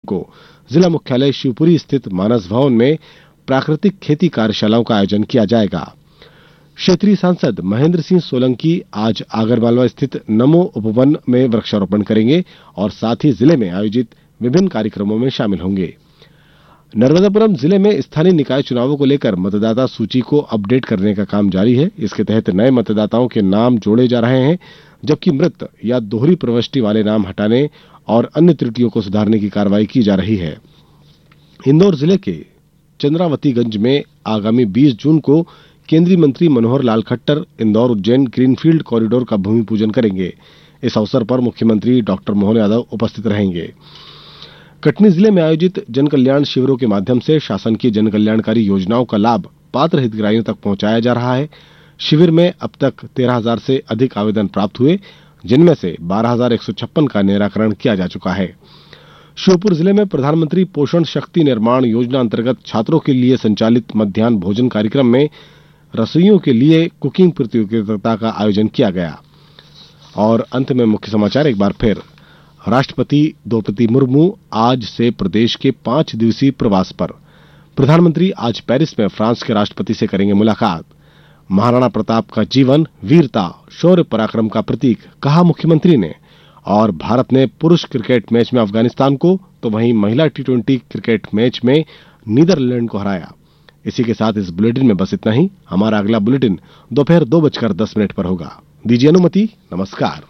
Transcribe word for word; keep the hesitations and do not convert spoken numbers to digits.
को जिला मुख्यालय शिवपुरी स्थित मानस भवन में प्राकृतिक खेती कार्यशालाओं का आयोजन किया जाएगा। क्षेत्रीय सांसद महेंद्र सिंह सोलंकी आज आगरमालवा स्थित नमो उपवन में वृक्षारोपण करेंगे और साथ ही जिले में आयोजित विभिन्न कार्यक्रमों में शामिल होंगे। नर्मदापुरम जिले में स्थानीय निकाय चुनावों को लेकर मतदाता सूची को अपडेट करने का काम जारी है। इसके तहत नए मतदाताओं के नाम जोड़े जा रहे हैं, जबकि मृत या दोहरी प्रविष्टि वाले नाम हटाने और अन्य त्रुटियों को सुधारने की कार्रवाई की जा रही है। इंदौर जिले के चंद्रावतीगंज में आगामी बीस जून को केंद्रीय मंत्री मनोहर लाल खट्टर इंदौर उज्जैन ग्रीनफील्ड कॉरिडोर का भूमि पूजन करेंगे। इस अवसर पर मुख्यमंत्री डॉक्टर मोहन यादव उपस्थित रहेंगे। कटनी जिले में आयोजित जन कल्याण शिविरों के माध्यम से शासन की जन कल्याणकारी योजनाओं का लाभ पात्र हितग्राहियों तक पहुंचाया जा रहा है। शिविर में अब तक तेरह हजार से अधिक आवेदन प्राप्त हुए, जिनमें से बारह हजार एक सौ छप्पन का निराकरण किया जा चुका है। श्योपुर जिले में प्रधानमंत्री पोषण शक्ति निर्माण योजना अंतर्गत छात्रों के लिए संचालित मध्याह्न भोजन कार्यक्रम में रसोइयों के लिए कुकिंग प्रतियोगिता का आयोजन किया गया। और अंत में मुख्य समाचार एक बार फिर। राष्ट्रपति द्रौपदी मुर्मू आज से प्रदेश के पांच दिवसीय प्रवास पर। प्रधानमंत्री आज पेरिस में फ्रांस के राष्ट्रपति से करेंगे मुलाकात। महाराणा प्रताप का जीवन वीरता शौर्य पराक्रम का प्रतीक, कहा मुख्यमंत्री ने। और भारत ने पुरुष क्रिकेट मैच में अफगानिस्तान को तो वहीं महिला टी ट्वेंटी क्रिकेट मैच में नीदरलैंड को हराया। इसी के साथ इस बुलेटिन में बस इतना ही। हमारा अगला बुलेटिन दोपहर दो बजकर दस मिनट पर होगा। दीजिए अनुमति। नमस्कार।